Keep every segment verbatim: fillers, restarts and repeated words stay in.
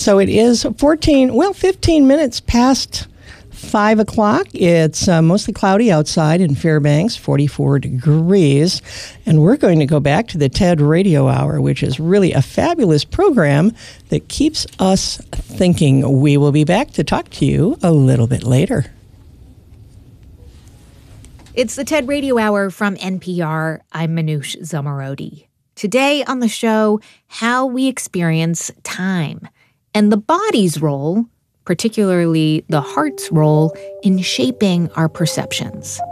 So it is fourteen, well, fifteen minutes past five o'clock. It's uh, mostly cloudy outside in Fairbanks, forty-four degrees. And we're going to go back to the TED Radio Hour, which is really a fabulous program that keeps us thinking. We will be back to talk to you a little bit later. It's the TED Radio Hour from N P R. I'm Manoush Zomorodi. Today on the show, how we experience time and the body's role, particularly the heart's role, in shaping our perceptions.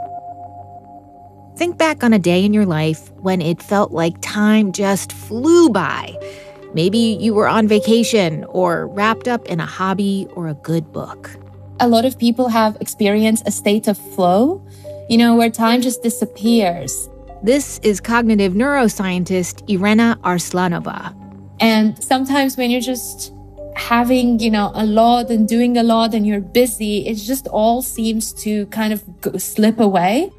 Think back on a day in your life when it felt like time just flew by. Maybe you were on vacation or wrapped up in a hobby or a good book. A lot of people have experienced a state of flow, you know, where time just disappears. This is cognitive neuroscientist Irena Arslanova. And sometimes when you're just having, you know, a lot and doing a lot and you're busy, it just all seems to kind of go, slip away.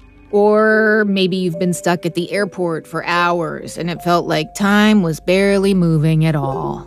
Or maybe you've been stuck at the airport for hours and it felt like time was barely moving at all.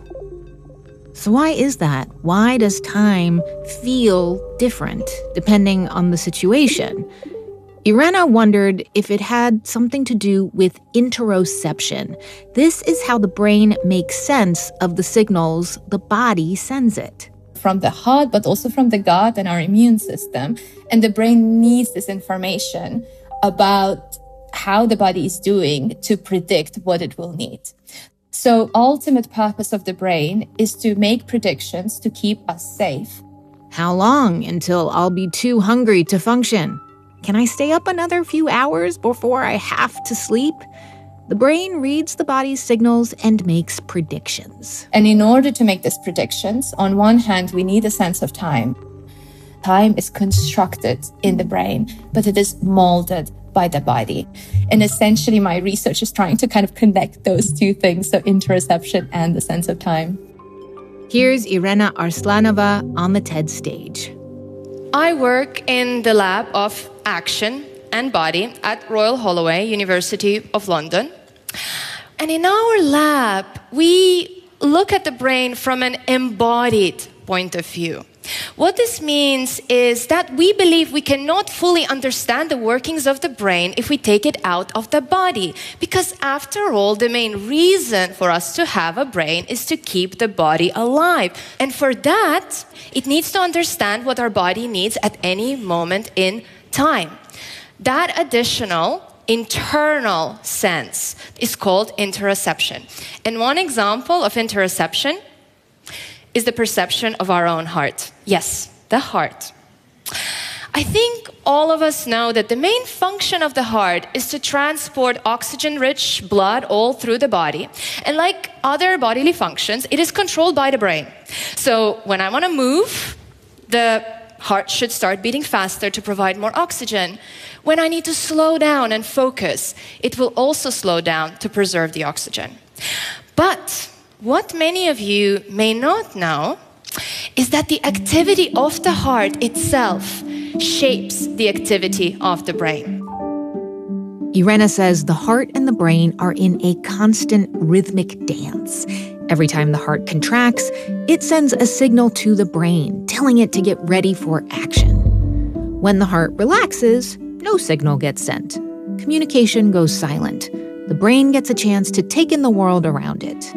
So why is that? Why does time feel different depending on the situation? Irena wondered if it had something to do with interoception. This is how the brain makes sense of the signals the body sends it. From the heart, but also from the gut and our immune system. And the brain needs this information about how the body is doing to predict what it will need. So ultimate purpose of the brain is to make predictions to keep us safe. How long until I'll be too hungry to function? Can I stay up another few hours before I have to sleep? The brain reads the body's signals and makes predictions. And in order to make these predictions, on one hand, we need a sense of time. Time is constructed in the brain, but it is molded by the body. And essentially, my research is trying to kind of connect those two things, so interoception and the sense of time. Here's Irena Arslanova on the TED stage. I work in the lab of action and body at Royal Holloway, University of London. And in our lab, we look at the brain from an embodied point of view. What this means is that we believe we cannot fully understand the workings of the brain if we take it out of the body. Because after all, the main reason for us to have a brain is to keep the body alive. And for that, it needs to understand what our body needs at any moment in time. That additional internal sense is called interoception. And one example of interoception is the perception of our own heart. Yes, the heart. I think all of us know that the main function of the heart is to transport oxygen-rich blood all through the body. And like other bodily functions, it is controlled by the brain. So when I want to move, the heart should start beating faster to provide more oxygen. When I need to slow down and focus, it will also slow down to preserve the oxygen. But what many of you may not know is that the activity of the heart itself shapes the activity of the brain. Irena says the heart and the brain are in a constant rhythmic dance. Every time the heart contracts, it sends a signal to the brain, telling it to get ready for action. When the heart relaxes, no signal gets sent. Communication goes silent. The brain gets a chance to take in the world around it.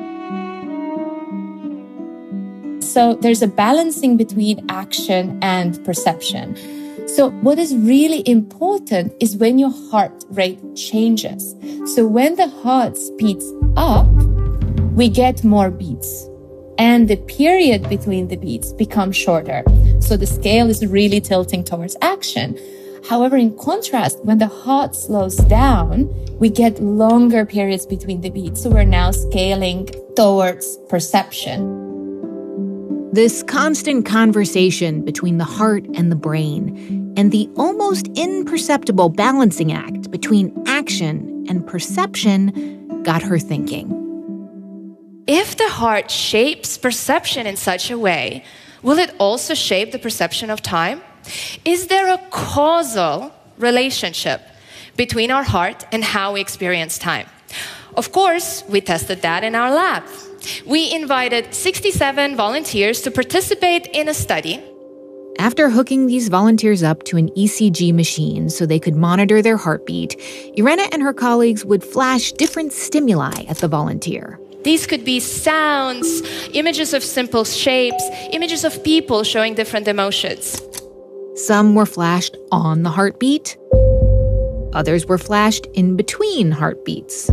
So there's a balancing between action and perception. So what is really important is when your heart rate changes. So when the heart speeds up, we get more beats. And the period between the beats becomes shorter. So the scale is really tilting towards action. However, in contrast, when the heart slows down, we get longer periods between the beats. So we're now scaling towards perception. This constant conversation between the heart and the brain, and the almost imperceptible balancing act between action and perception got her thinking. If the heart shapes perception in such a way, will it also shape the perception of time? Is there a causal relationship between our heart and how we experience time? Of course, we tested that in our lab. we invited sixty-seven volunteers to participate in a study. After hooking these volunteers up to an E C G machine so they could monitor their heartbeat, Irena and her colleagues would flash different stimuli at the volunteer. These could be sounds, images of simple shapes, images of people showing different emotions. Some were flashed on the heartbeat. Others were flashed in between heartbeats.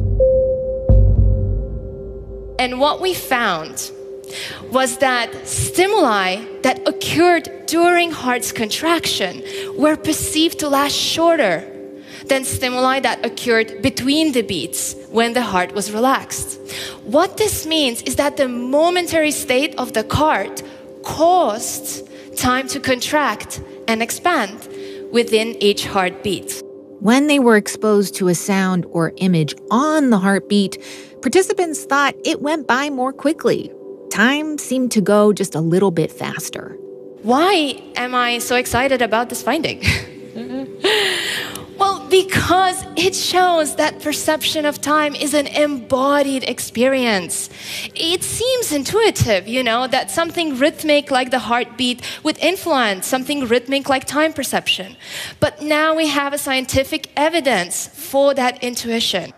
And what we found was that stimuli that occurred during heart's contraction were perceived to last shorter than stimuli that occurred between the beats when the heart was relaxed. What this means is that the momentary state of the heart caused time to contract and expand within each heartbeat. When they were exposed to a sound or image on the heartbeat, participants thought it went by more quickly. Time seemed to go just a little bit faster. Why am I so excited about this finding? Well, because it shows that perception of time is an embodied experience. It seems intuitive, you know, that something rhythmic like the heartbeat would influence something rhythmic like time perception. But now we have a scientific evidence for that intuition.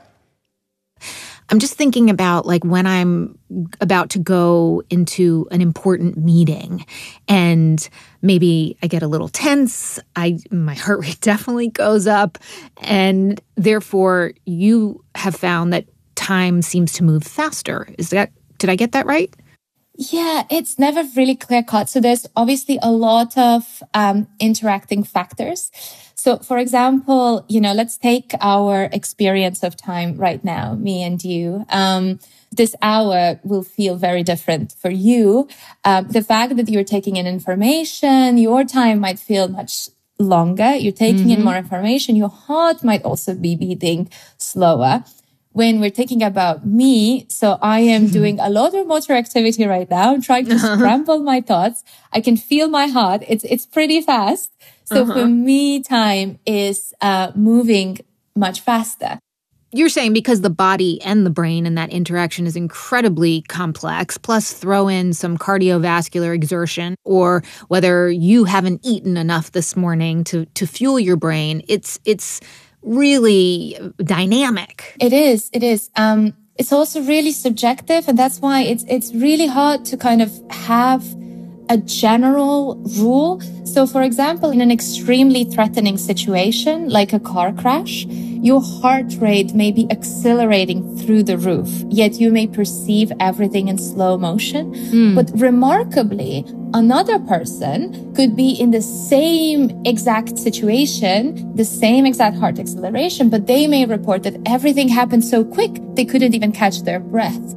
I'm just thinking about like when I'm about to go into an important meeting and maybe I get a little tense, I my heart rate definitely goes up, and therefore you have found that time seems to move faster. Is that, did I get that right? Yeah, it's never really clear cut. So there's obviously a lot of um, interacting factors. So for example, you know, let's take our experience of time right now, me and you. Um, this hour will feel very different for you. Um, the fact that you're taking in information, your time might feel much longer. You're taking mm-hmm. in more information. Your heart might also be beating slower. When we're thinking about me, so I am doing a lot of motor activity right now. I'm trying to uh-huh. scramble my thoughts. I can feel my heart. It's it's pretty fast. So uh-huh. for me, time is uh moving much faster. You're saying because the body and the brain and that interaction is incredibly complex, plus throw in some cardiovascular exertion, or whether you haven't eaten enough this morning to to fuel your brain, it's it's really dynamic. It is. It is. Um, it's also really subjective, and that's why it's it's really hard to kind of have a general rule. So, for example, in an extremely threatening situation, like a car crash, your heart rate may be accelerating through the roof, yet you may perceive everything in slow motion. Mm. But remarkably, another person could be in the same exact situation, the same exact heart acceleration, but they may report that everything happened so quick, they couldn't even catch their breath.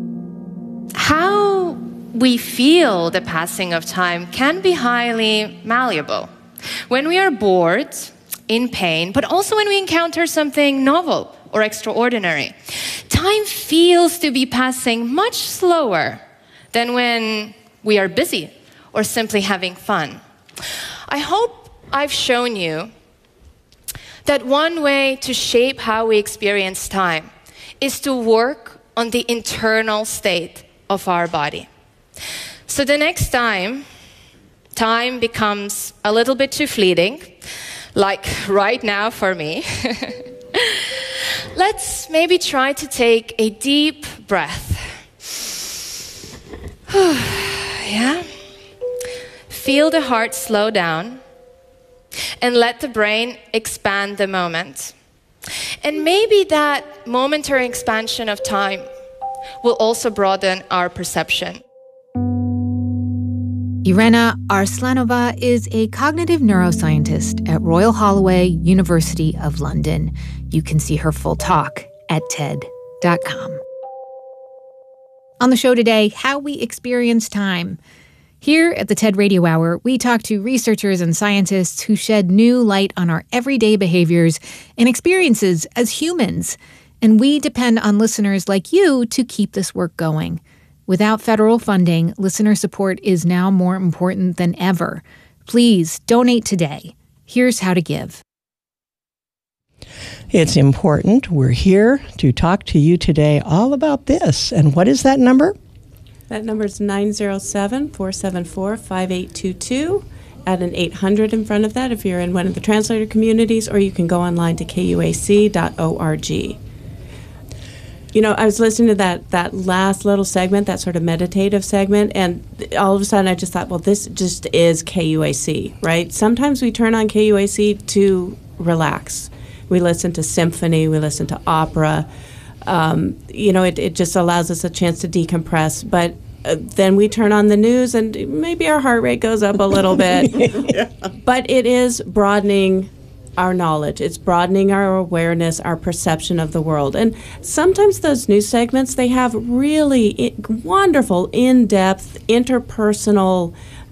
How we feel the passing of time can be highly malleable. When we are bored, in pain, but also when we encounter something novel or extraordinary, time feels to be passing much slower than when we are busy or simply having fun. I hope I've shown you that one way to shape how we experience time is to work on the internal state of our body. So the next time time becomes a little bit too fleeting, like right now for me, let's maybe try to take a deep breath. Yeah. Feel the heart slow down and let the brain expand the moment. And maybe that momentary expansion of time will also broaden our perception. Irena Arslanova is a cognitive neuroscientist at Royal Holloway, University of London. You can see her full talk at TED dot com. On the show today, how we experience time. Here at the TED Radio Hour, we talk to researchers and scientists who shed new light on our everyday behaviors and experiences as humans. And we depend on listeners like you to keep this work going. Without federal funding, listener support is now more important than ever. Please donate today. Here's how to give. It's important. We're here to talk to you today all about this. And what is that number? That number is nine zero seven, four seven four, five eight two two. Add an eight hundred in front of that if you're in one of the translator communities, or you can go online to K U A C dot org. You know, I was listening to that, that last little segment, that sort of meditative segment, and all of a sudden I just thought, well, this just is K U A C, right? Sometimes we turn on K U A C to relax. We listen to symphony, we listen to opera. Um, you know, it, it just allows us a chance to decompress. But uh, then we turn on the news and maybe our heart rate goes up a little bit. Yeah. But it is broadening our knowledge. It's broadening our awareness, our perception of the world. And sometimes those news segments, they have really I- wonderful, in-depth, interpersonal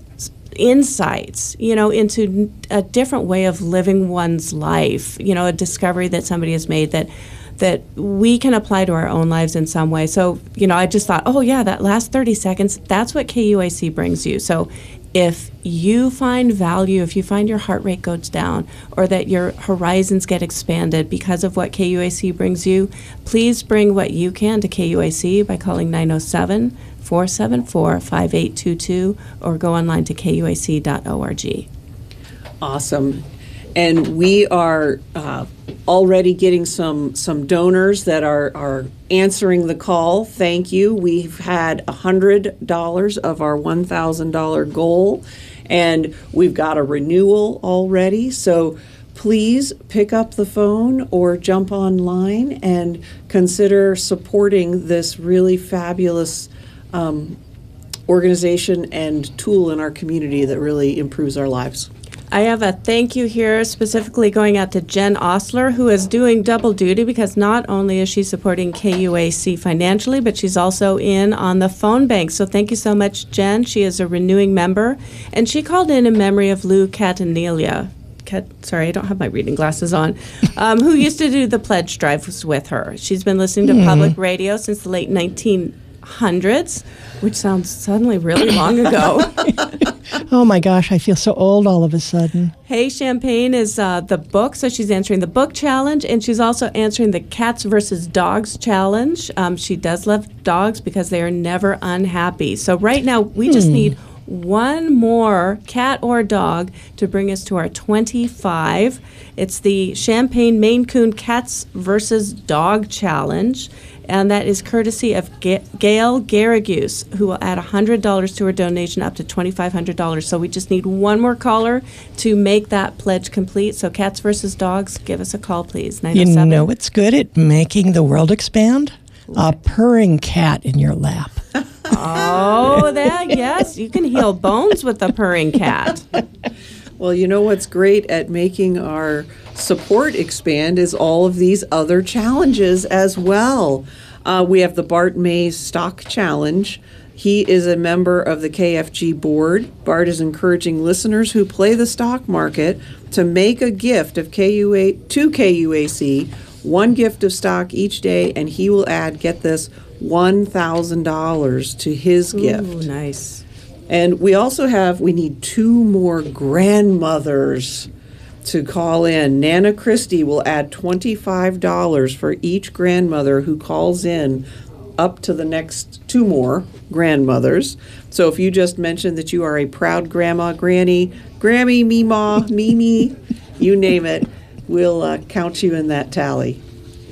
insights, you know, into a different way of living one's life, you know, a discovery that somebody has made that that we can apply to our own lives in some way. So, you know, I just thought, oh yeah, that last thirty seconds, that's what K U A C brings you. So if you find value, if you find your heart rate goes down, or that your horizons get expanded because of what K U A C brings you, please bring what you can to K U A C by calling nine oh seven, four seven four, five eight two two or go online to K U A C dot org. Awesome. And we are uh, already getting some some donors that are, are answering the call. Thank you. We've had one hundred dollars of our one thousand dollars goal, and we've got a renewal already. So please pick up the phone or jump online and consider supporting this really fabulous um, organization and tool in our community that really improves our lives. I have a thank you here specifically going out to Jen Osler, who is doing double duty because not only is she supporting K U A C financially, but she's also in on the phone bank. So thank you so much, Jen. She is a renewing member, and she called in in memory of Lou Catanelia. Cat, sorry, I don't have my reading glasses on, um, who used to do the pledge drives with her. She's been listening to mm. public radio since the late nineteen hundreds, which sounds suddenly really long ago. Oh my gosh, I feel so old all of a sudden. Hey Champagne is uh, the book, so she's answering the book challenge, and she's also answering the Cats versus Dogs challenge. Um, she does love dogs because they are never unhappy. So right now, we hmm. just need one more cat or dog to bring us to our twenty-five. It's the Champagne Maine Coon Cats versus Dog challenge. And that is courtesy of Ga- Gail Garrigus, who will add one hundred dollars to her donation up to twenty-five hundred dollars. So we just need one more caller to make that pledge complete. So Cats versus Dogs, give us a call, please. You know what's good at making the world expand? A purring cat in your lap. Oh, that, yes. You can heal bones with a purring cat. Well, you know what's great at making our support expand is all of these other challenges as well. Uh, we have the Bart Mays Stock Challenge. He is a member of the K F G board. Bart is encouraging listeners who play the stock market to make a gift of K U A to K U A C, one gift of stock each day, and he will add, get this, one thousand dollars to his Ooh, gift. Nice. And we also have, we need two more grandmothers to call in. Nana Christie will add twenty-five dollars for each grandmother who calls in up to the next two more grandmothers. So if you just mentioned that you are a proud grandma, granny, Grammy, Meemaw, Mimi, you name it, we'll uh, count you in that tally.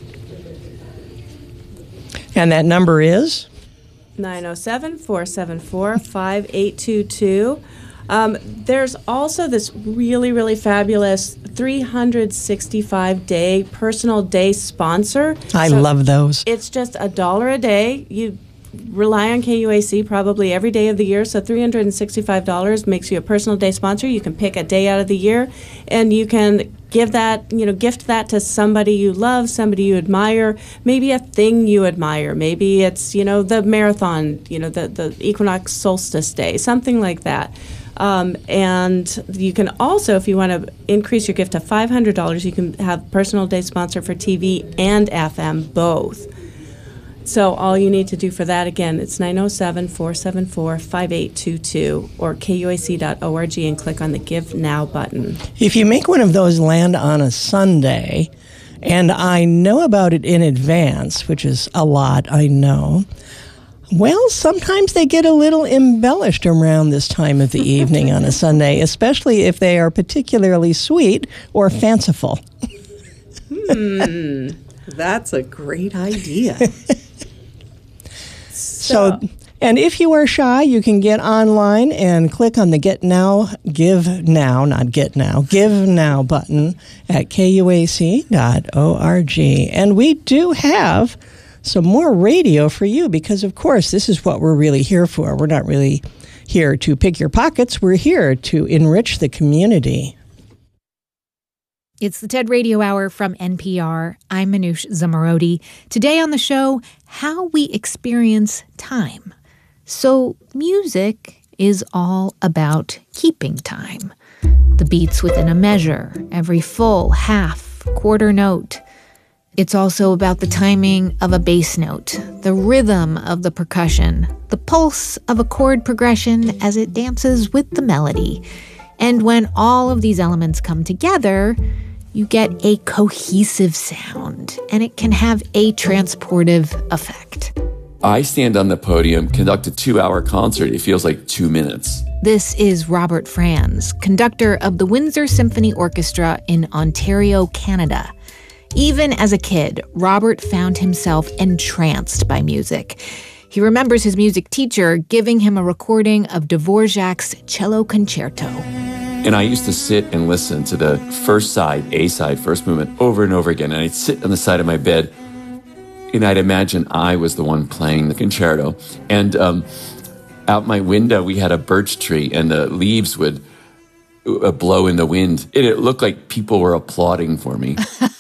And that number is? nine oh seven, four seven four, five eight two two. Um, there's also this really, really fabulous three hundred sixty-five day personal day sponsor. I so love those. It's just a dollar a day. You rely on K U A C probably every day of the year, so three hundred sixty-five dollars makes you a personal day sponsor. You can pick a day out of the year, and you can give that, you know, gift that to somebody you love, somebody you admire, maybe a thing you admire. Maybe it's, you know, the marathon, you know, the, the equinox solstice day, something like that. Um, and you can also, if you want to increase your gift to five hundred dollars, you can have personal day sponsor for T V and F M, both. So all you need to do for that, again, it's nine oh seven, four seven four, five eight two two or K U A C dot org and click on the Give Now button. If you make one of those land on a Sunday, and I know about it in advance, which is a lot, I know, well, sometimes they get a little embellished around this time of the evening on a Sunday, especially if they are particularly sweet or fanciful. Hmm, that's a great idea. So, and if you are shy, you can get online and click on the Get Now, Give Now, not Get Now, Give Now button at K U A C dot org. And we do have some more radio for you because, of course, this is what we're really here for. We're not really here to pick your pockets. We're here to enrich the community. It's the TED Radio Hour from N P R. I'm Manoush Zomorodi. Today on the show, how we experience time. So music is all about keeping time. The beats within a measure, every full, half, quarter note. It's also about the timing of a bass note, the rhythm of the percussion, the pulse of a chord progression as it dances with the melody. And when all of these elements come together, you get a cohesive sound, and it can have a transportive effect. I stand on the podium, conduct a two-hour concert. It feels like two minutes. This is Robert Franz, conductor of the Windsor Symphony Orchestra in Ontario, Canada. Even as a kid, Robert found himself entranced by music. He remembers his music teacher giving him a recording of Dvorak's Cello Concerto. And I used to sit and listen to the first side, A side, first movement, over and over again. And I'd sit on the side of my bed, and I'd imagine I was the one playing the concerto. And um, out my window, we had a birch tree, and the leaves would uh, blow in the wind. And it looked like people were applauding for me.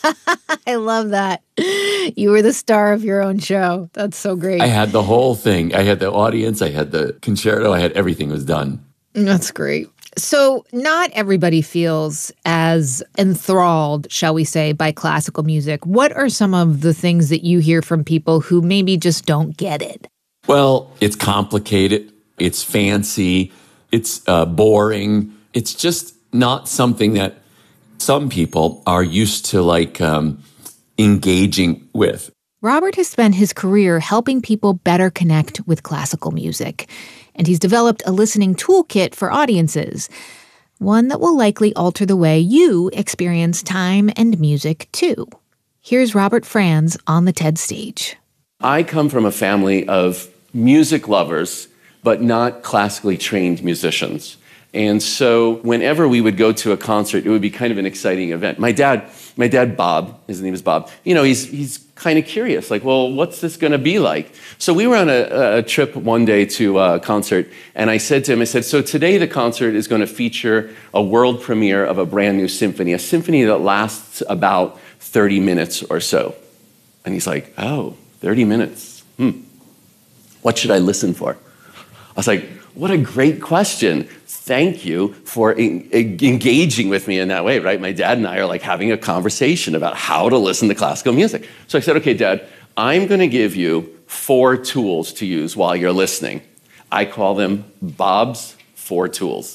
I love that. You were the star of your own show. That's so great. I had the whole thing. I had the audience. I had the concerto. I had everything was done. That's great. So not everybody feels as enthralled, shall we say, by classical music. What are some of the things that you hear from people who maybe just don't get it? Well, it's complicated. It's fancy. It's uh, boring. It's just not something that some people are used to, like, um, engaging with. Robert has spent his career helping people better connect with classical music. And he's developed a listening toolkit for audiences, one that will likely alter the way you experience time and music, too. Here's Robert Franz on the TED stage. I come from a family of music lovers, but not classically trained musicians. And so whenever we would go to a concert, it would be kind of an exciting event. My dad, my dad, Bob, his name is Bob, you know, he's he's kind of curious, like, well, what's this going to be like? So we were on a, a trip one day to a concert, and I said to him, I said, so today the concert is going to feature a world premiere of a brand new symphony, a symphony that lasts about thirty minutes or so. And he's like, oh, thirty minutes. Hmm. What should I listen for? I was like, what a great question. Thank you for en- engaging with me in that way, right? My dad and I are like having a conversation about how to listen to classical music. So I said, okay, Dad, I'm going to give you four tools to use while you're listening. I call them Bob's four tools.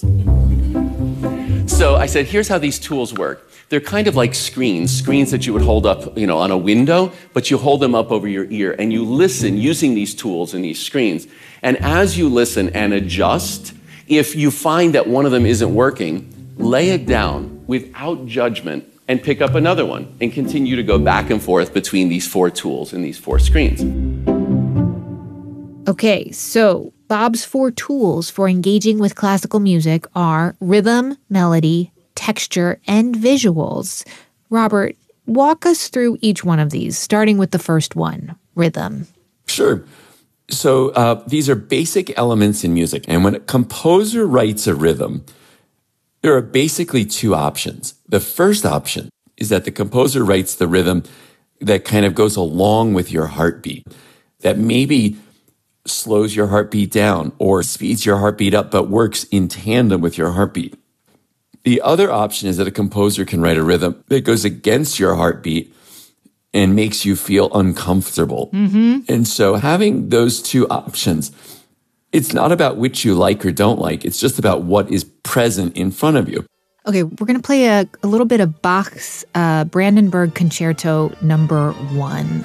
So I said, here's how these tools work. They're kind of like screens, screens that you would hold up, you know, on a window, but you hold them up over your ear and you listen using these tools and these screens. And as you listen and adjust, if you find that one of them isn't working, lay it down without judgment and pick up another one and continue to go back and forth between these four tools and these four screens. Okay, so Bob's four tools for engaging with classical music are rhythm, melody, texture, and visuals. Robert, walk us through each one of these, starting with the first one, rhythm. Sure. So uh, these are basic elements in music. And when a composer writes a rhythm, there are basically two options. The first option is that the composer writes the rhythm that kind of goes along with your heartbeat, that maybe slows your heartbeat down or speeds your heartbeat up, but works in tandem with your heartbeat. The other option is that a composer can write a rhythm that goes against your heartbeat and makes you feel uncomfortable. Mm-hmm. And so having those two options, it's not about which you like or don't like. It's just about what is present in front of you. Okay, we're going to play a, a little bit of Bach's uh, Brandenburg Concerto number one.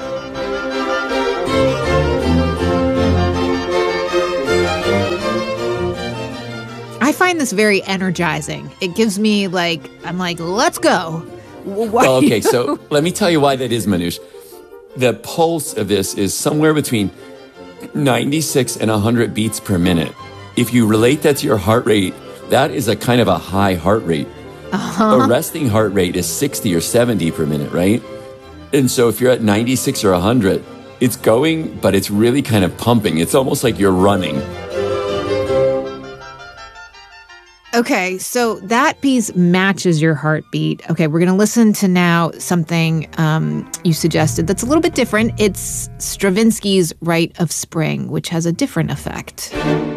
I find this very energizing. It gives me like, I'm like, let's go. Why well, okay, so let me tell you why that is, Manoush. The pulse of this is somewhere between ninety-six and one hundred beats per minute. If you relate that to your heart rate, that is a kind of a high heart rate. Uh-huh. A resting heart rate is sixty or seventy per minute, right? And so if you're at ninety-six or one hundred, it's going, but it's really kind of pumping. It's almost like you're running. Okay, so that piece matches your heartbeat. Okay, we're going to listen to now something um, you suggested that's a little bit different. It's Stravinsky's Rite of Spring, which has a different effect.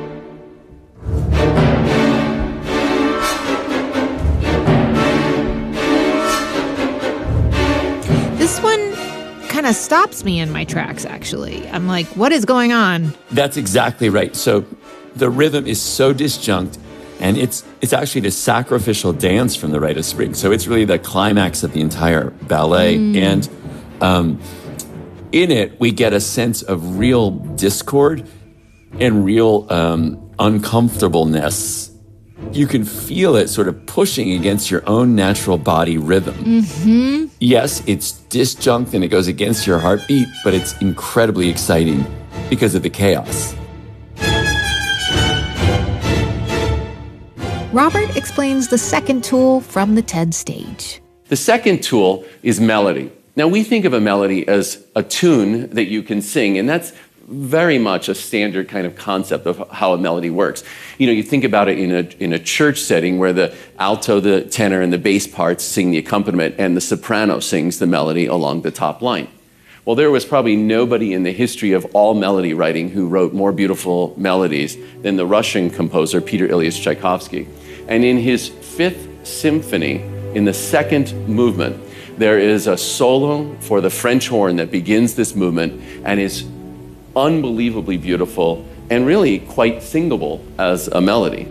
This one kind of stops me in my tracks, actually. I'm like, what is going on? That's exactly right. So the rhythm is so disjunct. And it's it's actually the sacrificial dance from the Rite of Spring. So it's really the climax of the entire ballet. Mm. And um, in it, we get a sense of real discord and real um, uncomfortableness. You can feel it sort of pushing against your own natural body rhythm. Mm-hmm. Yes, it's disjunct and it goes against your heartbeat, but it's incredibly exciting because of the chaos. Robert explains the second tool from the TED stage. The second tool is melody. Now, we think of a melody as a tune that you can sing, and that's very much a standard kind of concept of how a melody works. You know, you think about it in a, in a church setting where the alto, the tenor, and the bass parts sing the accompaniment, and the soprano sings the melody along the top line. Well, there was probably nobody in the history of all melody writing who wrote more beautiful melodies than the Russian composer Peter Ilyich Tchaikovsky. And in his Fifth Symphony, in the second movement, there is a solo for the French horn that begins this movement and is unbelievably beautiful and really quite singable as a melody.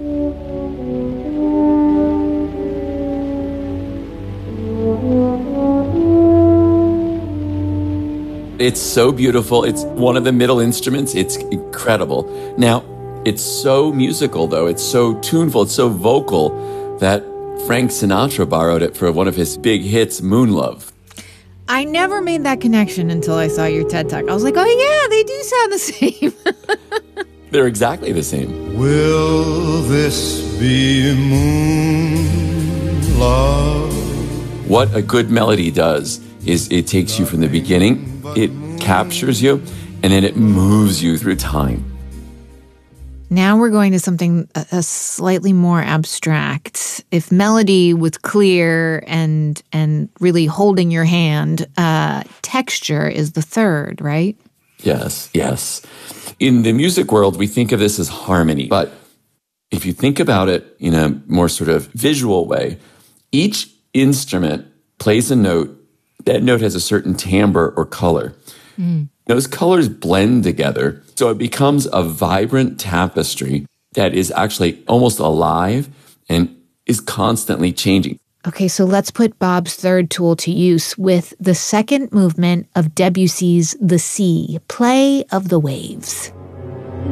It's so beautiful. It's one of the middle instruments. It's incredible. Now, it's so musical, though. It's so tuneful. It's so vocal that Frank Sinatra borrowed it for one of his big hits, Moon Love. I never made that connection until I saw your TED Talk. I was like, oh, yeah, they do sound the same. They're exactly the same. Will this be moon love? What a good melody does is it takes you from the beginning, it captures you, and then it moves you through time. Now we're going to something a, a slightly more abstract. If melody was clear and and really holding your hand, uh, texture is the third, right? Yes, yes. In the music world, we think of this as harmony. But if you think about it in a more sort of visual way, each instrument plays a note. That note has a certain timbre or color. Mm. Those colors blend together, so it becomes a vibrant tapestry that is actually almost alive and is constantly changing. Okay, so let's put Bob's third tool to use with the second movement of Debussy's The Sea, Play of the Waves.